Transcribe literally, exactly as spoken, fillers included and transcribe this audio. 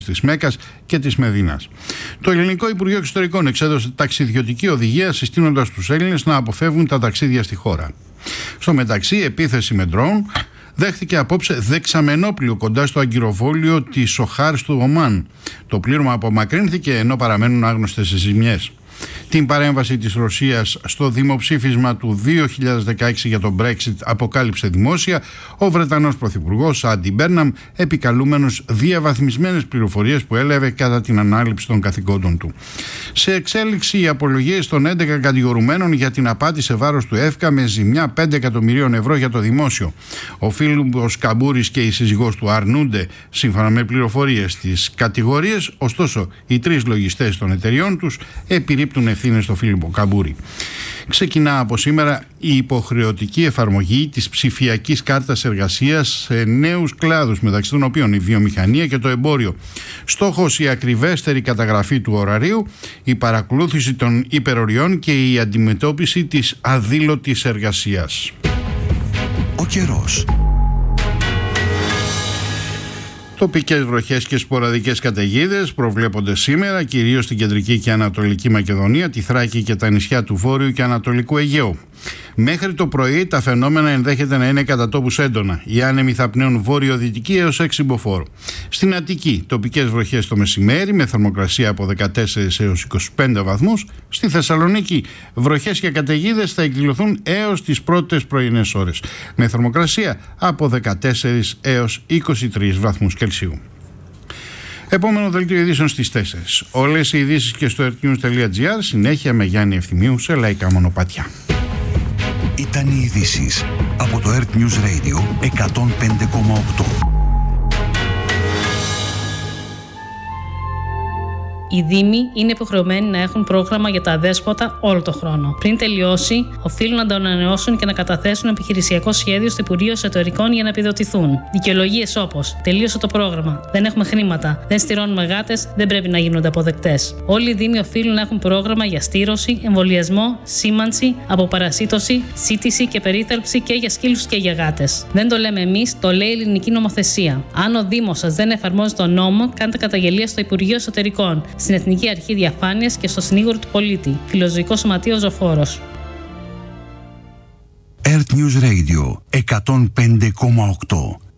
της Μέκκας και της Μεδίνας. Το Ελληνικό Υπουργείο Εξωτερικών εξέδωσε ταξιδιωτική οδηγία συστήνοντας τους Έλληνες να αποφεύγουν τα ταξίδια στη χώρα. Στο μεταξύ, επίθεση με ντρόουν δέχτηκε απόψε δεξαμενόπλιο κοντά στο αγκυροβόλιο της Σοχάρ του Ομάν. Το πλήρωμα απομακρύνθηκε ενώ παραμένουν άγνωστες οι ζημιές. Την παρέμβαση της Ρωσίας στο δημοψήφισμα του δύο χιλιάδες δεκαέξι για τον Brexit αποκάλυψε δημόσια ο Βρετανός Πρωθυπουργός Άντι Μπέρναμ, επικαλούμενος διαβαθμισμένες πληροφορίες που έλαβε κατά την ανάληψη των καθηκόντων του. Σε εξέλιξη οι απολογίες των έντεκα κατηγορουμένων για την απάτη σε βάρος του ΕΦΚΑ με ζημιά πέντε εκατομμυρίων ευρώ για το δημόσιο. Ο Φίλιππος Καμπούρης και η σύζυγός του αρνούνται σύμφωνα με πληροφορίες τις κατηγορίες, ωστόσο οι τρεις λογιστές των εταιριών τους επιρρύπτουν ευθύνες στο Φίλιππο Καμπούρη. Ξεκινά από σήμερα η υποχρεωτική εφαρμογή της ψηφιακής κάρτας εργασίας σε νέους κλάδους, μεταξύ των οποίων η βιομηχανία και το εμπόριο. Στόχος η ακριβέστερη καταγραφή του ωραρίου, η παρακολούθηση των υπεροριών και η αντιμετώπιση της αδήλωτης εργασίας. Ο καιρός. Τοπικές βροχές και σποραδικές καταιγίδες προβλέπονται σήμερα, κυρίως στην κεντρική και ανατολική Μακεδονία, τη Θράκη και τα νησιά του Βόρειου και Ανατολικού Αιγαίου. Μέχρι το πρωί τα φαινόμενα ενδέχεται να είναι κατά τόπους έντονα. Οι άνεμοι θα πνέουν βόρειο-δυτική έως έξι μποφόρ. Στην Αττική, τοπικές βροχές το μεσημέρι με θερμοκρασία από δεκατέσσερις έως είκοσι πέντε βαθμούς. Στη Θεσσαλονίκη, βροχές και καταιγίδες θα εκδηλωθούν έως τις πρώτες πρωινές ώρες, με θερμοκρασία από δεκατέσσερις έως είκοσι τρεις βαθμούς Κελσίου. Επόμενο δελτίο ειδήσεων στις τέσσερις. Όλες οι ειδήσεις και στο ερτnews τελεία gr, συνέχεια με Γιάννη Ευθυμίου σε λαϊκά μονοπάτια. Ήταν οι ειδήσεις από το Earth News Radio εκατόν πέντε κόμμα οκτώ. Οι Δήμοι είναι υποχρεωμένοι να έχουν πρόγραμμα για τα αδέσποτα όλο το χρόνο. Πριν τελειώσει, οφείλουν να το ανανεώσουν και να καταθέσουν επιχειρησιακό σχέδιο στο Υπουργείο Εσωτερικών για να επιδοτηθούν. Δικαιολογίες όπως τελείωσε το πρόγραμμα, δεν έχουμε χρήματα, δεν στηρώνουμε γάτες, δεν πρέπει να γίνονται αποδεκτές. Όλοι οι Δήμοι οφείλουν να έχουν πρόγραμμα για στήρωση, εμβολιασμό, σήμανση, αποπαρασίτωση, σύτηση και περίθαλψη και για σκύλους και για γάτες. Δεν το λέμε εμείς, το λέει η ελληνική νομοθεσία. Αν ο Δήμος σας δεν εφαρμόζει τον νόμο, κάντε καταγγελία στο Υπουργείο Εσωτερικών, στην Εθνική Αρχή Διαφάνειας και στο Συνήγορο του Πολίτη. Φιλοζωικό Σωματείο Ζωφόρος. Earth News Radio εκατόν πέντε κόμμα οκτώ.